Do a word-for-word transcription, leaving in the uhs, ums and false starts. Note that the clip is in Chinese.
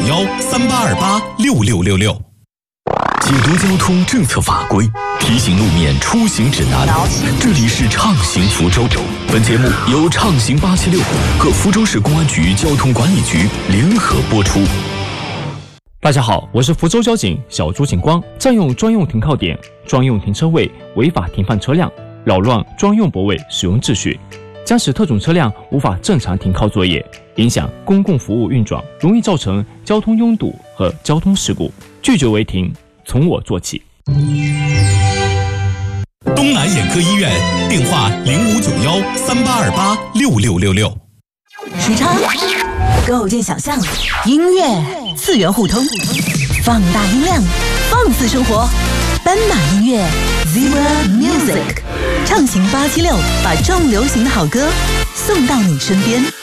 幺三八二八六六六六。 解读交通政策法规，提醒路面出行指南。这里是畅行福州，本节目由畅行八七六和福州市公安局交通管理局联合播出。 大家好，我是福州交警小朱警官。占用专用停靠点、专用停车位、违法停放车辆，扰乱专用泊位使用秩序，将使特种车辆无法正常停靠作业，影响公共服务运转，容易造成交通拥堵和交通事故。拒绝违停，从我做起。 东南眼科医院电话零五九幺三八二八六六六六。 时差构建想象，音乐次元互通，放大音量，放肆生活。斑马音乐 Zebra Music， 畅行八七六，把重流行的好歌送到你身边。